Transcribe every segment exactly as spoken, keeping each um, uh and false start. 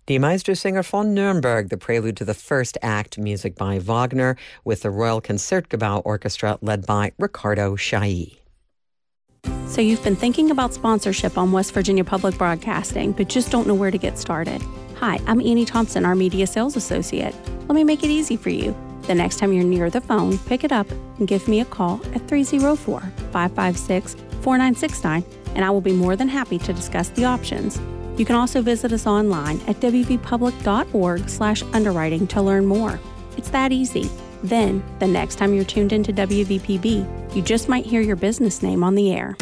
Die Meistersinger von Nürnberg, the prelude to the first act, music by Wagner, with the Royal Concertgebouw Orchestra led by Ricardo Chailly. So you've been thinking about sponsorship on West Virginia Public Broadcasting, but just don't know where to get started. Hi, I'm Annie Thompson, our Media Sales Associate. Let me make it easy for you. The next time you're near the phone, pick it up and give me a call at three oh four, five five six, four nine six nine, and I will be more than happy to discuss the options. You can also visit us online at w v public dot org slash underwriting to learn more. It's that easy. Then, the next time you're tuned into W V P B, you just might hear your business name on the air.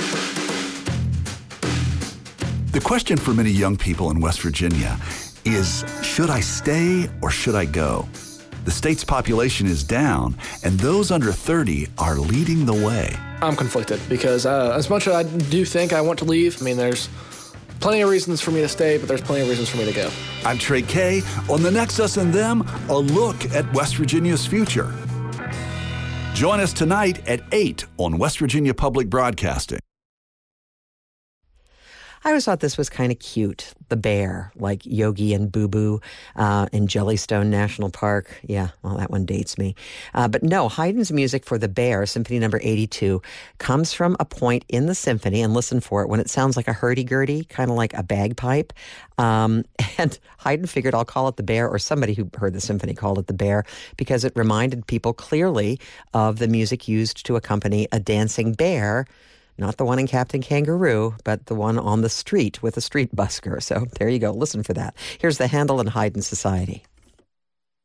The question for many young people in West Virginia is, should I stay or should I go? The state's population is down, and those under thirty are leading the way. I'm conflicted because uh, as much as I do think I want to leave, I mean, there's plenty of reasons for me to stay, but there's plenty of reasons for me to go. I'm Trey Kay. On the next Us and Them, a look at West Virginia's future. Join us tonight at eight on West Virginia Public Broadcasting. I always thought this was kind of cute. The bear, like Yogi and Boo Boo uh, in Jellystone National Park. Yeah, well, that one dates me. Uh, but no, Haydn's music for The Bear, Symphony Number eighty-two, comes from a point in the symphony, and listen for it, when it sounds like a hurdy-gurdy, kind of like a bagpipe. Um, and Haydn figured, I'll call it The Bear, or somebody who heard the symphony called it The Bear, because it reminded people clearly of the music used to accompany a dancing bear. Not the one in Captain Kangaroo, but the one on the street with a street busker. So there you go. Listen for that. Here's the Handel and Haydn Society.